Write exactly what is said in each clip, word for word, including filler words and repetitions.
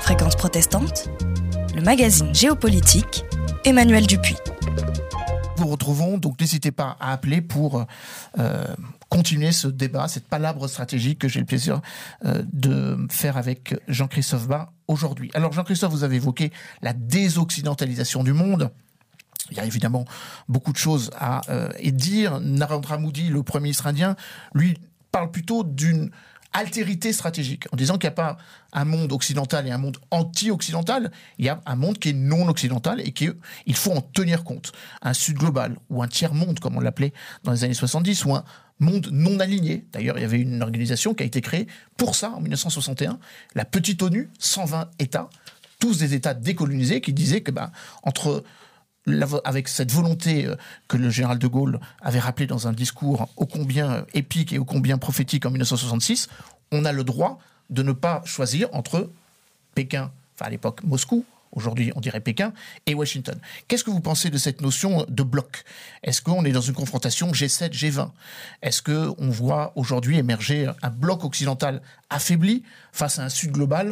Fréquence protestante, le magazine géopolitique, Emmanuel Dupuis. Nous vous retrouvons, donc n'hésitez pas à appeler pour euh, continuer ce débat, cette palabre stratégique que j'ai le plaisir euh, de faire avec Jean-Christophe Bas aujourd'hui. Alors Jean-Christophe, vous avez évoqué la désoccidentalisation du monde. Il y a évidemment beaucoup de choses à euh, dire. Narendra Modi, le premier ministre indien, lui parle plutôt d'une altérité stratégique, en disant qu'il n'y a pas un monde occidental et un monde anti-occidental, il y a un monde qui est non occidental et qu'il faut en tenir compte. Un sud global, ou un tiers-monde, comme on l'appelait dans les années soixante-dix, ou un monde non aligné. D'ailleurs, il y avait une organisation qui a été créée pour ça, en dix-neuf cent soixante et un, la petite ONU, cent vingt États, tous des États décolonisés, qui disaient que, ben, entre... avec cette volonté que le général de Gaulle avait rappelée dans un discours ô combien épique et ô combien prophétique en dix-neuf cent soixante-six, on a le droit de ne pas choisir entre Pékin, enfin à l'époque Moscou, aujourd'hui on dirait Pékin, et Washington. Qu'est-ce que vous pensez de cette notion de bloc ? Est-ce qu'on est dans une confrontation G sept G vingt ? Est-ce qu'on voit aujourd'hui émerger un bloc occidental affaibli face à un sud global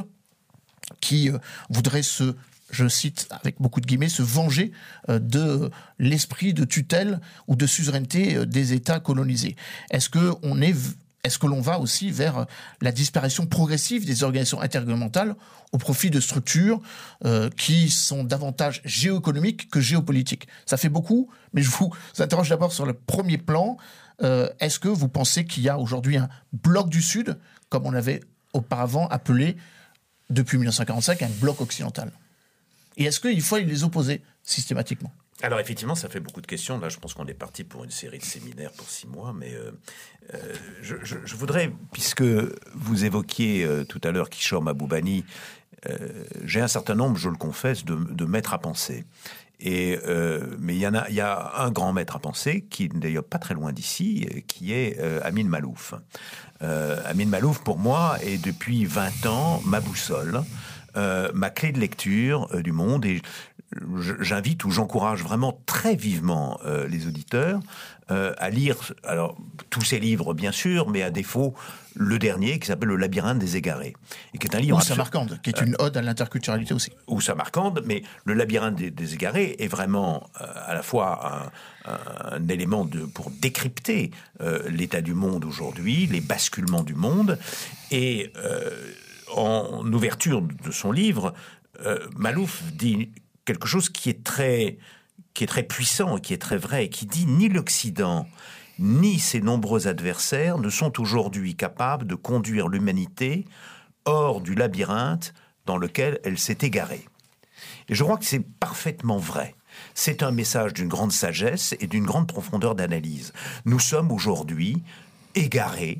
qui voudrait se... je cite avec beaucoup de guillemets, se venger de l'esprit de tutelle ou de suzeraineté des États colonisés. Est-ce que, on est, est-ce que l'on va aussi vers la disparition progressive des organisations intergouvernementales au profit de structures euh, qui sont davantage géoéconomiques que géopolitiques ? Ça fait beaucoup, mais je vous interroge d'abord sur le premier plan. Euh, est-ce que vous pensez qu'il y a aujourd'hui un bloc du Sud, comme on avait auparavant appelé, depuis dix-neuf cent quarante-cinq, un bloc occidental ? Et est-ce qu'il faut les opposer systématiquement ? Alors effectivement, ça fait beaucoup de questions. Là, je pense qu'on est parti pour une série de séminaires pour six mois. Mais euh, euh, je, je, je voudrais, puisque vous évoquiez euh, tout à l'heure Kishore Mahbubani, euh, j'ai un certain nombre, je le confesse, de, de maîtres à penser. Et, euh, mais il y en a, il y a un grand maître à penser, qui n'est d'ailleurs pas très loin d'ici, qui est euh, Amin Maalouf. Euh, Amin Maalouf, pour moi, est depuis vingt ans ma boussole. Euh, ma clé de lecture euh, du monde, et j'invite ou j'encourage vraiment très vivement euh, les auditeurs euh, à lire alors tous ces livres bien sûr, mais à défaut le dernier qui s'appelle Le Labyrinthe des Égarés, et qui est un livre ou Samarcande, qui est une ode à l'interculturalité aussi. Ou Samarcande, mais Le Labyrinthe des, des Égarés est vraiment euh, à la fois un, un, un élément de, pour décrypter euh, l'état du monde aujourd'hui, les basculements du monde, et euh, en ouverture de son livre, euh, Maalouf dit quelque chose qui est très, qui est très puissant, qui est très vrai, qui dit « Ni l'Occident, ni ses nombreux adversaires ne sont aujourd'hui capables de conduire l'humanité hors du labyrinthe dans lequel elle s'est égarée. » Et je crois que c'est parfaitement vrai. C'est un message d'une grande sagesse et d'une grande profondeur d'analyse. Nous sommes aujourd'hui égarés.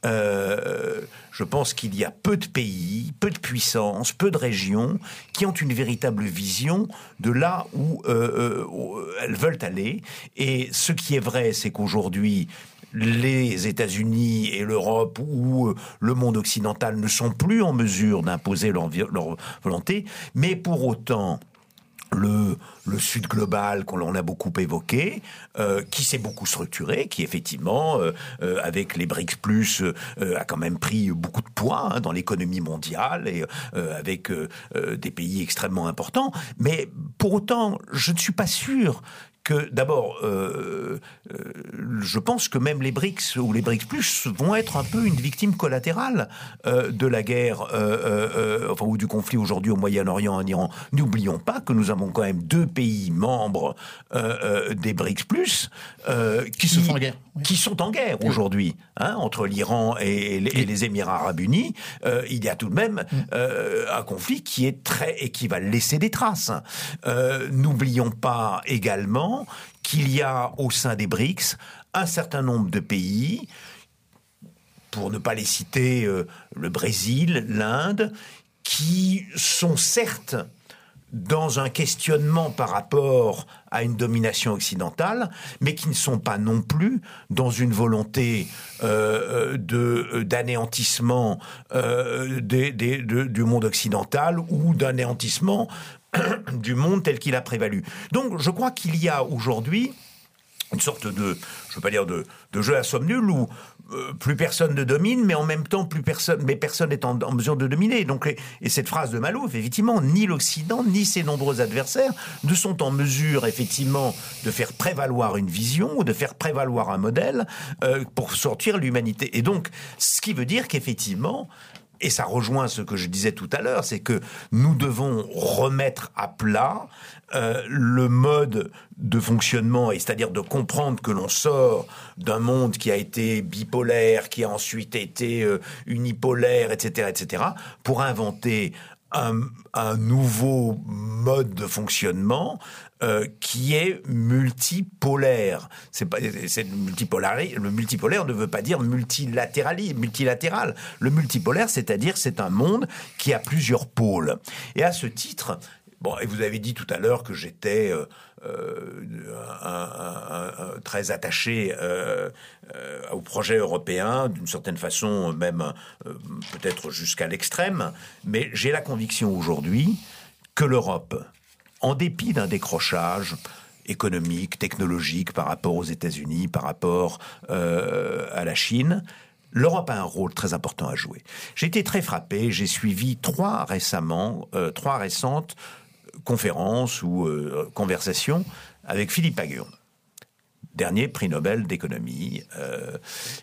Euh, je pense qu'il y a peu de pays, peu de puissances, peu de régions qui ont une véritable vision de là où, euh, où elles veulent aller. Et ce qui est vrai, c'est qu'aujourd'hui, les États-Unis et l'Europe ou le monde occidental ne sont plus en mesure d'imposer leur, leur volonté, mais pour autant... Le, le Sud global qu'on a beaucoup évoqué, euh, qui s'est beaucoup structuré, qui effectivement, euh, euh, avec les BRICS plus, euh, a quand même pris beaucoup de poids hein, dans l'économie mondiale et euh, avec euh, euh, des pays extrêmement importants. Mais pour autant, je ne suis pas sûr que, d'abord, euh, euh, je pense que même les BRICS ou les BRICS plus vont être un peu une victime collatérale euh, de la guerre, euh, euh, enfin, ou du conflit aujourd'hui au Moyen-Orient, en Iran. N'oublions pas que nous avons quand même deux pays membres euh, euh, des BRICS plus euh, qui, qui, se font en guerre. Oui. qui sont en guerre oui. aujourd'hui, hein, entre l'Iran et, et, les, et les Émirats arabes unis. Euh, il y a tout de même euh, un conflit qui est très et qui va laisser des traces. Euh, n'oublions pas également qu'il y a au sein des BRICS un certain nombre de pays, pour ne pas les citer, euh, le Brésil, l'Inde, qui sont certes dans un questionnement par rapport à une domination occidentale, mais qui ne sont pas non plus dans une volonté euh, de, d'anéantissement euh, des, des, de, du monde occidental ou d'anéantissement du monde tel qu'il a prévalu. Donc je crois qu'il y a aujourd'hui une sorte de, je veux pas dire de, de jeu à somme nulle où euh, plus personne ne domine, mais en même temps plus personne, mais personne n'est en, en mesure de dominer. Donc, et, et cette phrase de Malouf, effectivement, ni l'Occident ni ses nombreux adversaires ne sont en mesure, effectivement, de faire prévaloir une vision ou de faire prévaloir un modèle euh, pour sortir l'humanité. Et donc, ce qui veut dire qu'effectivement, et ça rejoint ce que je disais tout à l'heure, c'est que nous devons remettre à plat euh, le mode de fonctionnement, et c'est-à-dire de comprendre que l'on sort d'un monde qui a été bipolaire, qui a ensuite été euh, unipolaire, et cetera, et cetera, pour inventer un, un nouveau mode de fonctionnement euh, qui est multipolaire. C'est pas, c'est multipolaire. Le multipolaire ne veut pas dire multilatéral. Multilatéral. Le multipolaire, c'est-à-dire, c'est un monde qui a plusieurs pôles. Et à ce titre, bon, et vous avez dit tout à l'heure que j'étais euh, euh, un, un, un, très attaché euh, euh, au projet européen, d'une certaine façon, même euh, peut-être jusqu'à l'extrême, mais j'ai la conviction aujourd'hui que l'Europe, en dépit d'un décrochage économique, technologique par rapport aux États-Unis, par rapport euh, à la Chine, l'Europe a un rôle très important à jouer. J'ai été très frappé, j'ai suivi trois récemment, euh, trois récentes conférences ou euh, conversations avec Philippe Aghion, dernier prix Nobel d'économie euh,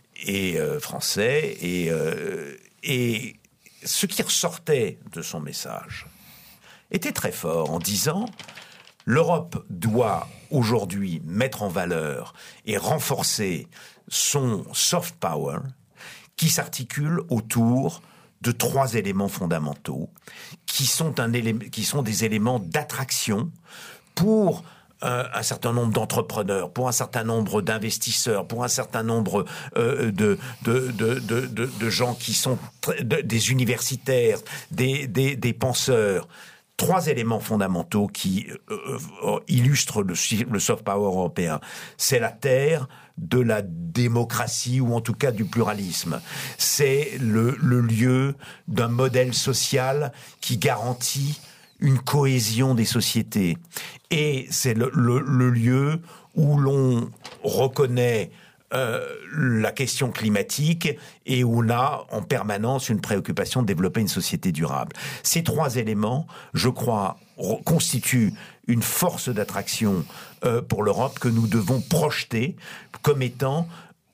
et euh, français, et, euh, et ce qui ressortait de son message était très fort en disant l'Europe doit aujourd'hui mettre en valeur et renforcer son soft power qui s'articule autour de trois éléments fondamentaux qui sont, un élé- qui sont des éléments d'attraction pour euh, un certain nombre d'entrepreneurs, pour un certain nombre d'investisseurs, pour un certain nombre euh, de, de, de, de, de, de gens qui sont tr- de, des universitaires, des, des, des penseurs. Trois éléments fondamentaux qui euh, euh, illustrent le, le soft power européen. C'est la terre de la démocratie, ou en tout cas du pluralisme. C'est le, le lieu d'un modèle social qui garantit une cohésion des sociétés. Et c'est le, le, le lieu où l'on reconnaît Euh, la question climatique et où on a en permanence une préoccupation de développer une société durable. Ces trois éléments, je crois, re- constituent une force d'attraction euh, pour l'Europe que nous devons projeter comme étant,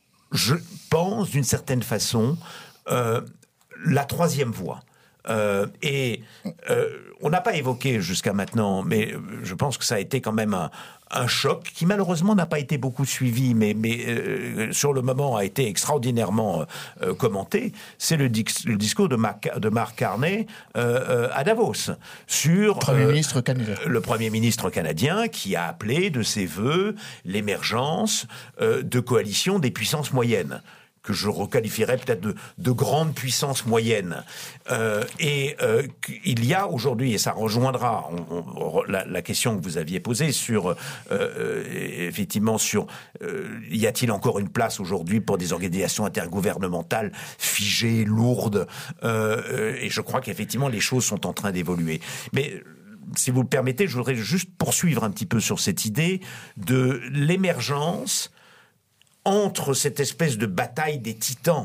je pense, d'une certaine façon, euh, la troisième voie. Euh, et euh, on n'a pas évoqué jusqu'à maintenant, mais je pense que ça a été quand même un, un choc qui malheureusement n'a pas été beaucoup suivi, mais, mais euh, sur le moment a été extraordinairement euh, commenté. C'est le, dix, le discours de Mark, de Mark Carney euh, à Davos sur Premier euh, ministre canadien. le Premier ministre canadien qui a appelé de ses vœux l'émergence euh, de coalitions des puissances moyennes, que je requalifierais peut-être de, de grandes puissances moyennes. Euh, et euh, il y a aujourd'hui, et ça rejoindra on, on, la, la question que vous aviez posée sur, euh, effectivement, sur euh, y a-t-il encore une place aujourd'hui pour des organisations intergouvernementales figées, lourdes, euh, et je crois qu'effectivement les choses sont en train d'évoluer. Mais si vous le permettez, je voudrais juste poursuivre un petit peu sur cette idée de l'émergence entre cette espèce de bataille des titans,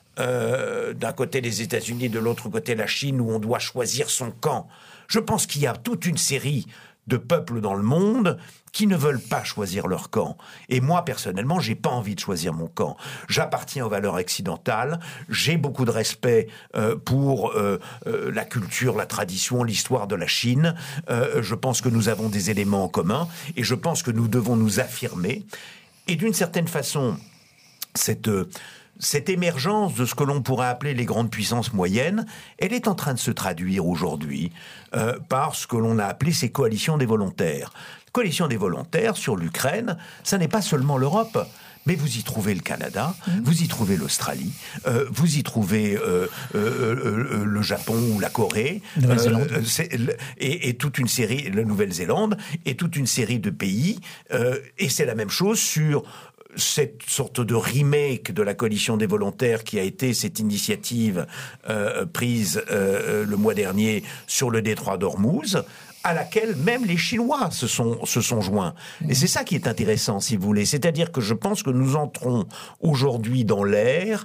euh, d'un côté les États-Unis, de l'autre côté la Chine, où on doit choisir son camp. Je pense qu'il y a toute une série de peuples dans le monde qui ne veulent pas choisir leur camp. Et moi, personnellement, j'ai pas envie de choisir mon camp. J'appartiens aux valeurs occidentales, j'ai beaucoup de respect euh, pour euh, euh, la culture, la tradition, l'histoire de la Chine. Euh, je pense que nous avons des éléments en commun, et je pense que nous devons nous affirmer. Et d'une certaine façon, cette, cette émergence de ce que l'on pourrait appeler les grandes puissances moyennes, elle est en train de se traduire aujourd'hui euh, par ce que l'on a appelé ces coalitions des volontaires. Coalition des volontaires sur l'Ukraine, ça n'est pas seulement l'Europe. Mais vous y trouvez le Canada, mmh. vous y trouvez l'Australie, euh, vous y trouvez euh, euh, euh, le Japon ou la Corée, Nouvelle-Zélande, euh, c'est, et, et toute une série, la Nouvelle-Zélande, et toute une série de pays. Euh, et c'est la même chose sur cette sorte de remake de la coalition des volontaires qui a été cette initiative euh, prise euh, le mois dernier sur le détroit d'Ormuz, à laquelle même les Chinois se sont, se sont joints. Et c'est ça qui est intéressant, si vous voulez. C'est-à-dire que je pense que nous entrons aujourd'hui dans l'ère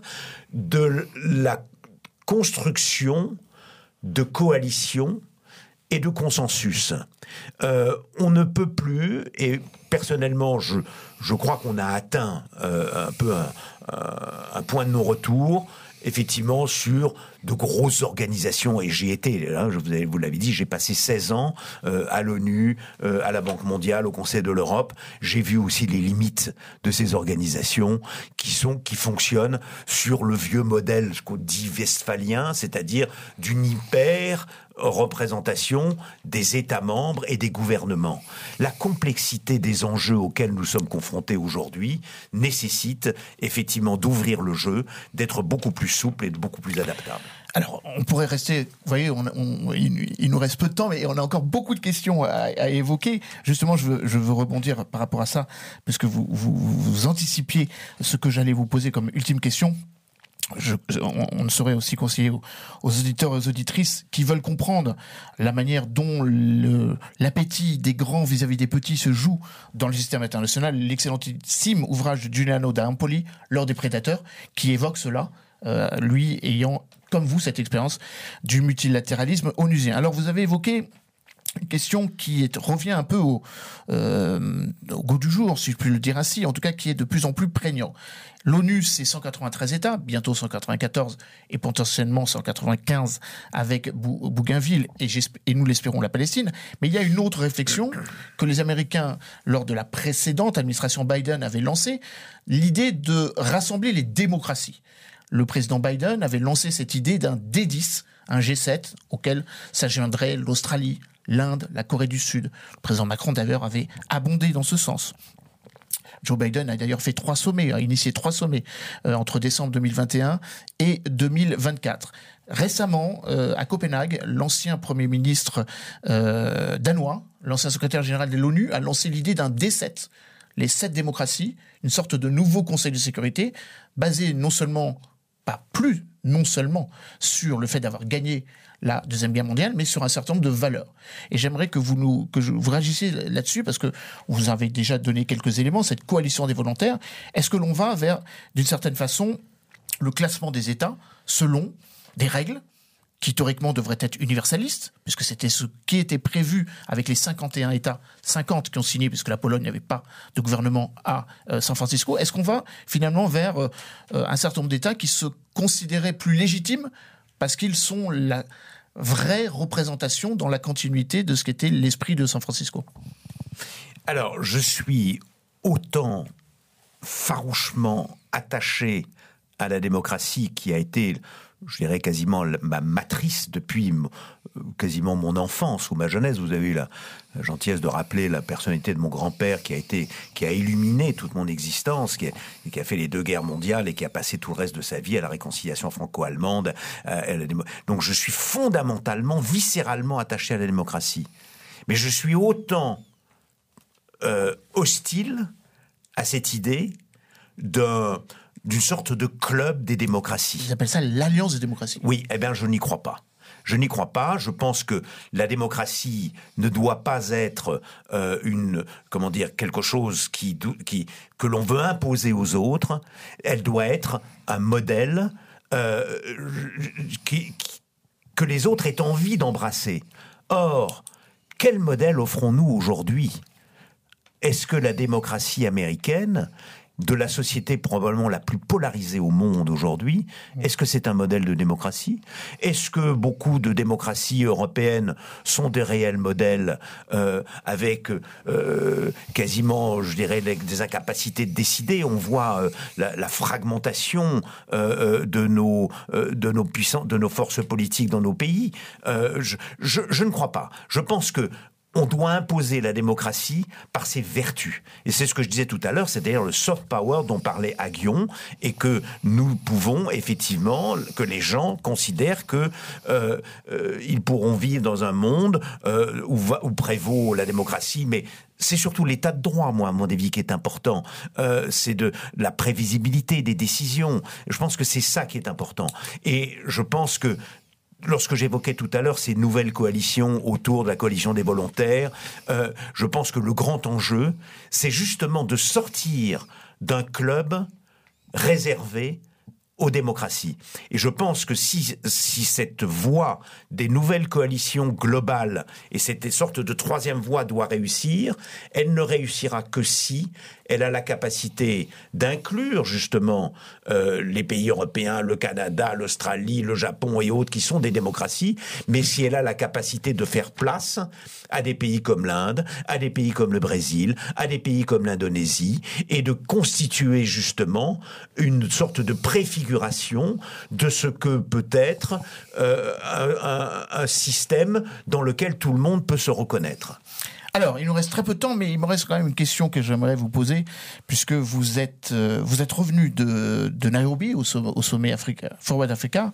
de la construction de coalitions et de consensus. Euh, on ne peut plus, et personnellement, je, je crois qu'on a atteint euh, un peu un, un, un point de non-retour, effectivement, sur de grosses organisations, et j'y étais, là, je vous, avez, vous l'avez dit, j'ai passé seize ans euh, à l'ONU, euh, à la Banque mondiale, au Conseil de l'Europe. J'ai vu aussi les limites de ces organisations qui sont, qui fonctionnent sur le vieux modèle, ce qu'on dit westphalien, c'est-à-dire d'une hyper représentation des États membres et des gouvernements. La complexité des enjeux auxquels nous sommes confrontés aujourd'hui nécessite effectivement d'ouvrir le jeu, d'être beaucoup plus souple et de beaucoup plus adaptable. Alors, on pourrait rester, vous voyez, on, on, il, il nous reste peu de temps, mais on a encore beaucoup de questions à, à évoquer. Justement, je veux, je veux rebondir par rapport à ça, parce que vous, vous, vous anticipiez ce que j'allais vous poser comme ultime question. Je, je, on, on ne saurait aussi conseiller aux, aux auditeurs et aux auditrices qui veulent comprendre la manière dont le, l'appétit des grands vis-à-vis des petits se joue dans le système international, l'excellentissime ouvrage de Giuliano da Empoli, L'Ordre des prédateurs, qui évoque cela, euh, lui ayant, comme vous, cette expérience du multilatéralisme onusien. Alors, vous avez évoqué une question qui est, revient un peu au, euh, au goût du jour, si je puis le dire ainsi, en tout cas qui est de plus en plus prégnant. L'ONU, c'est cent quatre-vingt-treize États, bientôt cent quatre-vingt-quatorze et potentiellement cent quatre-vingt-quinze avec Bou- Bougainville et, et nous l'espérons la Palestine. Mais il y a une autre réflexion que les Américains, lors de la précédente administration Biden, avaient lancée, l'idée de rassembler les démocraties. Le président Biden avait lancé cette idée d'un D dix, un G sept, auquel s'adjoindrait l'Australie, l'Inde, la Corée du Sud. Le président Macron, d'ailleurs, avait abondé dans ce sens. Joe Biden a d'ailleurs fait trois sommets, a initié trois sommets euh, entre décembre deux mille vingt et un et deux mille vingt-quatre. Récemment, euh, à Copenhague, l'ancien Premier ministre euh, danois, l'ancien secrétaire général de l'ONU, a lancé l'idée d'un D sept, les sept démocraties, une sorte de nouveau Conseil de sécurité, basé non seulement, pas plus, non seulement sur le fait d'avoir gagné la Deuxième Guerre mondiale, mais sur un certain nombre de valeurs. Et j'aimerais que vous nous, que je, vous réagissiez là-dessus, parce que vous avez déjà donné quelques éléments, cette coalition des volontaires. Est-ce que l'on va vers, d'une certaine façon, le classement des États selon des règles qui théoriquement devraient être universalistes, puisque c'était ce qui était prévu avec les cinquante et un États, cinquante qui ont signé, puisque la Pologne n'avait pas de gouvernement à euh, San Francisco. Est-ce qu'on va finalement vers euh, un certain nombre d'États qui se considéraient plus légitimes parce qu'ils sont la vraie représentation dans la continuité de ce qu'était l'esprit de San Francisco? Alors, je suis autant farouchement attaché à la démocratie qui a été, je dirais, quasiment ma matrice depuis quasiment mon enfance ou ma jeunesse. Vous avez eu la, la gentillesse de rappeler la personnalité de mon grand-père qui a été, qui a illuminé toute mon existence, qui a, qui a fait les deux guerres mondiales et qui a passé tout le reste de sa vie à la réconciliation franco-allemande. Euh, donc je suis fondamentalement, viscéralement attaché à la démocratie. Mais je suis autant euh, hostile à cette idée d'un... d'une sorte de club des démocraties. Ils appellent ça l'alliance des démocraties. Oui, eh bien, je n'y crois pas. Je n'y crois pas. Je pense que la démocratie ne doit pas être euh, une, comment dire, quelque chose qui, qui, que l'on veut imposer aux autres. Elle doit être un modèle euh, qui, qui, que les autres aient envie d'embrasser. Or, quel modèle offrons-nous aujourd'hui ? Est-ce que la démocratie américaine, de la société probablement la plus polarisée au monde aujourd'hui, est-ce que c'est un modèle de démocratie ? Est-ce que beaucoup de démocraties européennes sont des réels modèles euh, avec euh, quasiment, je dirais, des incapacités de décider ? On voit euh, la, la fragmentation euh, de nos euh, de nos puissants, de nos forces politiques dans nos pays. Euh, je, je, je ne crois pas. Je pense que on doit imposer la démocratie par ses vertus. Et c'est ce que je disais tout à l'heure, c'est d'ailleurs le soft power dont parlait Aguillon, et que nous pouvons effectivement, que les gens considèrent que euh, euh, ils pourront vivre dans un monde euh, où, va, où prévaut la démocratie, mais c'est surtout l'état de droit, moi, à mon avis, qui est important. Euh, c'est de la prévisibilité des décisions. Je pense que c'est ça qui est important. Et je pense que lorsque j'évoquais tout à l'heure ces nouvelles coalitions autour de la coalition des volontaires, euh, je pense que le grand enjeu, c'est justement de sortir d'un club réservé aux démocraties. Et je pense que si, si cette voie des nouvelles coalitions globales et cette sorte de troisième voie doit réussir, elle ne réussira que si elle a la capacité d'inclure justement euh, les pays européens, le Canada, l'Australie, le Japon et autres qui sont des démocraties, mais si elle a la capacité de faire place à des pays comme l'Inde, à des pays comme le Brésil, à des pays comme l'Indonésie, et de constituer justement une sorte de préfiguration de ce que peut être euh, un, un, un système dans lequel tout le monde peut se reconnaître. Alors, il nous reste très peu de temps, mais il me reste quand même une question que j'aimerais vous poser, puisque vous êtes euh, vous êtes revenu de, de Nairobi au sommet, au sommet Africa, Forward Africa,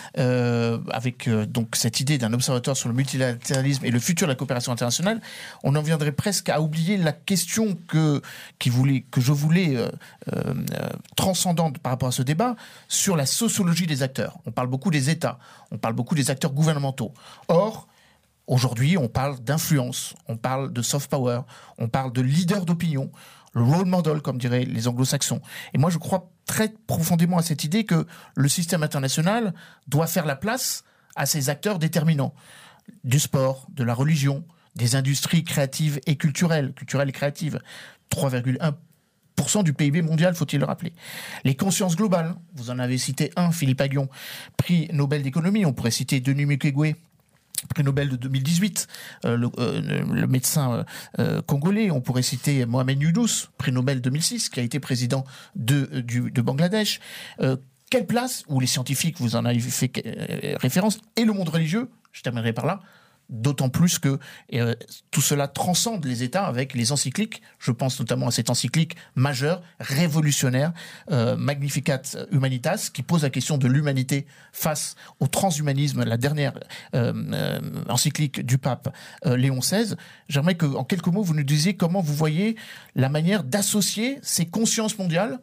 euh, avec euh, donc cette idée d'un observatoire sur le multilatéralisme et le futur de la coopération internationale. On en viendrait presque à oublier la question que qui voulait que je voulais euh, euh, transcendante par rapport à ce débat sur la sociologie des acteurs. On parle beaucoup des États, on parle beaucoup des acteurs gouvernementaux. Or, aujourd'hui, on parle d'influence, on parle de soft power, on parle de leader d'opinion, le role model, comme diraient les anglo-saxons. Et moi, je crois très profondément à cette idée que le système international doit faire la place à ces acteurs déterminants du sport, de la religion, des industries créatives et culturelles, culturelles et créatives. trois virgule un pour cent du P I B mondial, faut-il le rappeler. Les consciences globales, vous en avez cité un, Philippe Aguillon, prix Nobel d'économie, on pourrait citer Denis Mukwege, prix Nobel de deux mille dix-huit, euh, le, euh, le médecin euh, congolais. On pourrait citer Mohamed Younous, prix Nobel deux mille six, qui a été président de, du, de Bangladesh. Euh, quelle place, ou les scientifiques, vous en avez fait euh, référence, et le monde religieux, je terminerai par là, d'autant plus que euh, tout cela transcende les États avec les encycliques. Je pense notamment à cette encyclique majeure, révolutionnaire, euh, Magnificat Humanitas, qui pose la question de l'humanité face au transhumanisme, la dernière euh, euh, encyclique du pape euh, Léon seize. J'aimerais que, en quelques mots, vous nous disiez comment vous voyez la manière d'associer ces consciences mondiales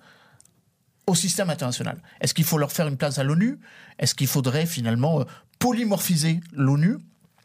au système international. Est-ce qu'il faut leur faire une place à l'ONU ? Est-ce qu'il faudrait finalement euh, polymorphiser l'ONU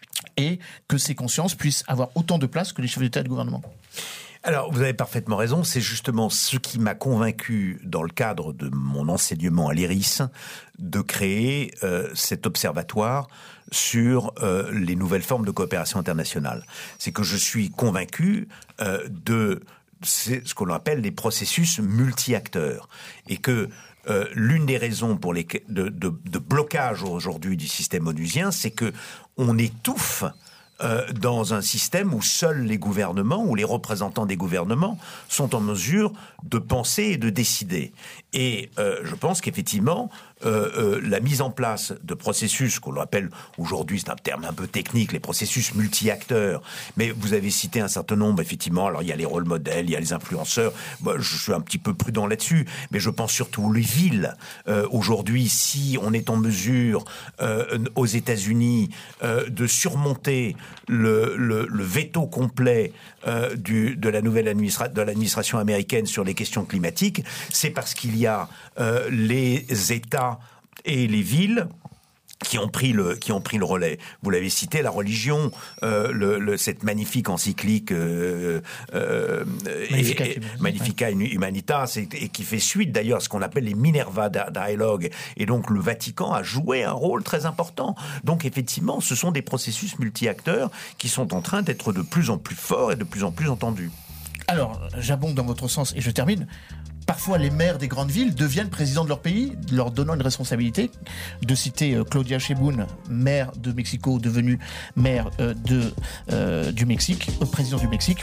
et que ces consciences puissent avoir autant de place que les chefs d'État et de gouvernement? Alors, vous avez parfaitement raison. C'est justement ce qui m'a convaincu, dans le cadre de mon enseignement à l'I R I S, de créer euh, cet observatoire sur euh, les nouvelles formes de coopération internationale. C'est que je suis convaincu euh, de c'est ce qu'on appelle les processus multi-acteurs, et que Euh, l'une des raisons pour les de, de, de blocage aujourd'hui du système onusien, c'est que on étouffe euh, dans un système où seuls les gouvernements ou les représentants des gouvernements sont en mesure de penser et de décider. Et euh, je pense qu'effectivement, euh, euh, la mise en place de processus qu'on appelle aujourd'hui, c'est un terme un peu technique, les processus multi-acteurs, mais vous avez cité un certain nombre, effectivement, alors il y a les rôles modèles, il y a les influenceurs, moi, je suis un petit peu prudent là-dessus, mais je pense surtout aux villes. Euh, aujourd'hui, si on est en mesure, euh, aux États-Unis, euh, de surmonter le, le, le veto complet euh, du, de la nouvelle administra- de l'administration américaine sur les questions climatiques, c'est parce qu'il y a euh, les États et les villes qui ont pris le qui ont pris le relais. Vous l'avez cité, la religion, euh, le, le, cette magnifique encyclique euh, euh, Magnificat, et, et, Magnificat Humanitas, et, et qui fait suite d'ailleurs à ce qu'on appelle les Minerva Dialogue. Et donc le Vatican a joué un rôle très important. Donc effectivement, ce sont des processus multi-acteurs qui sont en train d'être de plus en plus forts et de plus en plus entendus. Alors, j'abonde dans votre sens et je termine. Parfois, les maires des grandes villes deviennent présidents de leur pays, leur donnant une responsabilité. De citer euh, Claudia Sheinbaum, maire de Mexico, devenue maire euh, de, euh, du Mexique, euh, président du Mexique.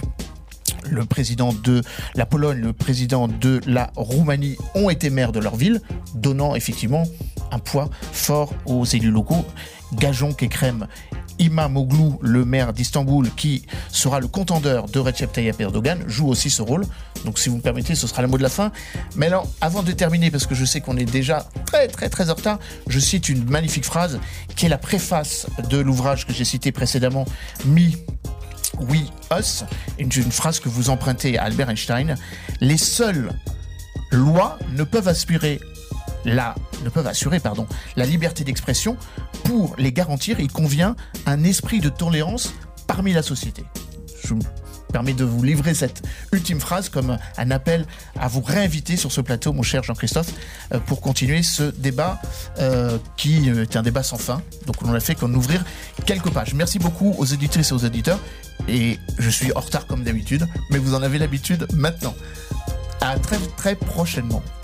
Le président de la Pologne, le président de la Roumanie ont été maires de leur ville, donnant effectivement un poids fort aux élus locaux. Gageons qu'Écrème Imamoglu, le maire d'Istanbul, qui sera le contendeur de Recep Tayyip Erdogan, joue aussi ce rôle. Donc si vous me permettez, ce sera le mot de la fin. Mais alors, avant de terminer, parce que je sais qu'on est déjà très très très en retard, je cite une magnifique phrase qui est la préface de l'ouvrage que j'ai cité précédemment, Me, We, Us, une, une phrase que vous empruntez à Albert Einstein. Les seules lois ne peuvent aspirer la, ne peuvent assurer pardon, la liberté d'expression. Pour les garantir, il convient un esprit de tolérance parmi la société. Je me permets de vous livrer cette ultime phrase comme un appel à vous réinviter sur ce plateau, mon cher Jean-Christophe, pour continuer ce débat euh, qui est un débat sans fin. Donc on l'a fait qu'en ouvrir quelques pages. Merci beaucoup aux éditrices et aux éditeurs. Et je suis en retard comme d'habitude, mais vous en avez l'habitude maintenant. À très très prochainement.